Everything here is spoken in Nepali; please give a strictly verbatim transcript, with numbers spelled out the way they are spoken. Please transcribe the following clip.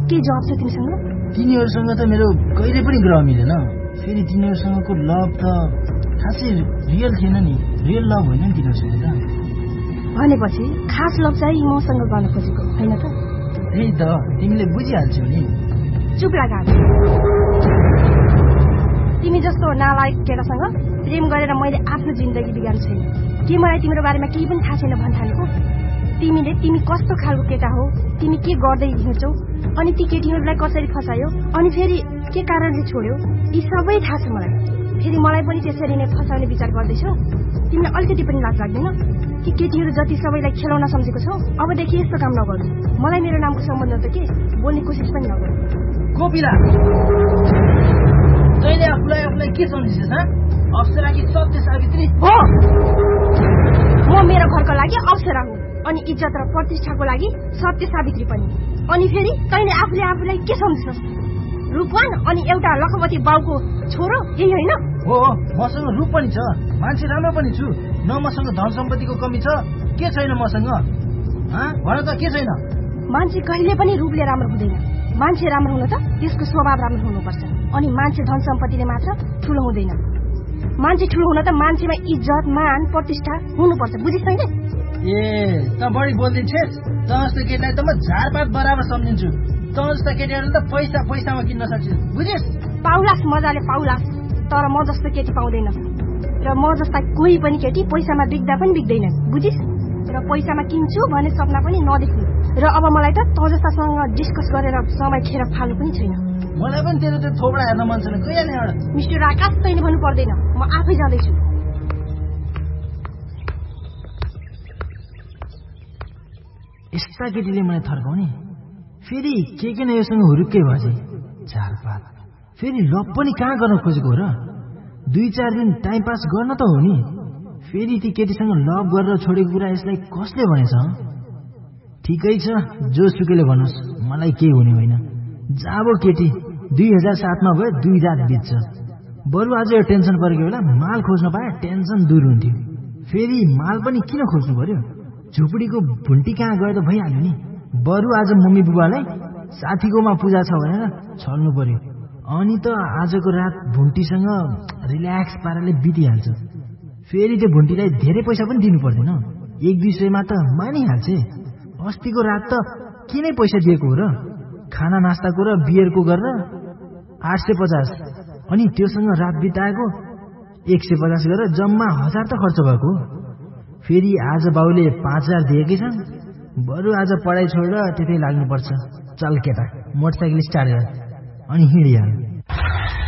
के जवाब छ तिमीसँग? तिनीहरूसँग त मेरो कहिले पनि ग्रह मिलेन। फेरि तिनीहरूसँगको लभ त खासै रियल थिएन नि, रियल लभ होइन नि तिनीहरूसँग त। भनेपछि खास लभ चाहिँ मसँग गर्न खोजेको होइन त? त्यही त, तिमीले बुझिहाल्छौ नि। चुप लाग। तिमी जस्तो नालायक केटासँग प्रेम गरेर मैले आफ्नो जिन्दगी बिगार्नु छैन। के मलाई तिम्रो बारेमा केही पनि थाहा छैन भन्ठानेको? तिमीले तिमी कस्तो खालको केटा हो, तिमी के गर्दै हिँड्छौ, अनि ती केटीहरूलाई कसरी फसायो, अनि फेरि के कारणले छोड्यो, यी सबै थाहा छ मलाई। फेरि मलाई पनि त्यसरी नै फसाउने विचार गर्दैछौ? तिमीलाई अलिकति पनि लाज लाग्दैन? ती केटीहरू जति सबैलाई खेलाउन सम्झेको छौ, अबदेखि यस्तो काम नगर्नु। मलाई मेरो नामको सम्बन्ध त के, बोल्ने कोसिस पनि नगर्नु। कोपिला, तैँले आफूलाई आफूलाई के सम्झिन्छस्? अप्सरा कि सत्य सावित्री हो? म मेरो घरको लागि अप्सरा हुँ, अनि इज्जत र प्रतिष्ठाको लागि सत्य सावित्री पनि। अनि फेरि तैँले आफूले आफूलाई के सम्झिन्छस्? रूपवान अनि एउटा लखपति बाउको छोरो, यही होइन? हो, मसँग रूप पनि छ, मान्छे राम्रो पनि छु, न मसँग धन सम्पत्तिको कमी छ। के छैन मसँग? भन त के छैन? मान्छे कहिले पनि रूपले राम्रो हुँदैन। मान्छे राम्रो हुन त त्यसको स्वभाव राम्रो हुनुपर्छ। अनि मान्छे धन सम्पत्तिले मात्र ठुलो हुँदैन। मान्छे ठुलो हुन त मान्छेमा इज्जत, मान, प्रतिष्ठा हुनुपर्छ। बुझिस् तैँले? ए, त बढी बोल्दिन्छेस्। त जस्तो केटीलाई त म झारपात बराबर सम्झिन्छु। त जस्तो केटीहरू त पैसा पैसामा किन्न सक्छस्। बुझिस्? पाउलास, मजाले पाउलास, तर म जस्तो केटी पाउँदैन। र म जस्ता कोही पनि केटी पैसामा बिग्दा पनि बिग्दैन। बुझिस्? र पैसामा किन्छु भन्ने सपना पनि नदेख्नु। र अब मलाई त त जस्तासँग डिस्कस गरेर समय खेर फाल्नु पनि छैन। मलाई पनि तेरो त्यो थोपडा हेर्न मन छैन। गइहाल्ने एउटा। मिस्टर आकाश, तैँले भन्नु पर्दैन, म आफै जाँदैछु। यस्ता केटीले मलाई थर्काउने? फेरि के के न योसँग हुरुक्कै भएछ। झारपात। फेरि लभ पनि कहाँ गर्न खोजेको हो र? दुई चार दिन टाइम पास गर्न त हो नि। फेरि ती केटीसँग लभ गरेर छोडेको कुरा यसलाई कसले भनेछ? ठिकै छ, जो सुकेले भनोस्, मलाई केही हुने होइन। जाबो केटी, दुई हजार सातमा भयो, दुई रात बित्छ। बरु आज यो टेन्सन परेको बेला माल खोज्न पाए टेन्सन दूर हुन्थ्यो। फेरि माल पनि किन खोज्नु पर्यो? झुपडीको भुन्टी कहाँ गयो त भइहाल्यो नि। बरु आज मम्मी बुबालाई साथीकोमा पूजा छ भनेर छल्नु पर्यो। अनि त आजको रात भुन्टीसँग रिल्याक्स पाराले बितिहाल्छ। फेरि त्यो भुन्टीलाई धेरै पैसा पनि दिनु पर्दैन, एक दुई सयमा त मानिहाल्छ। अस्तिको रात त किनै पैसा दिएको हो र? खाना नास्ताको र बियरको गरेर आठ सय पचास, अनि त्योसँग रात बिताएको एक सय पचास गरेर जम्मा हजार त खर्च भएको। फेरि आज बाउले पाँच हजार दिएकै छन्। बरु आज पढाइ छोडेर त्यतै लाग्नुपर्छ। चल केटा, मोटरसाइकल स्टार्ट गर अनि हिँडिहाल।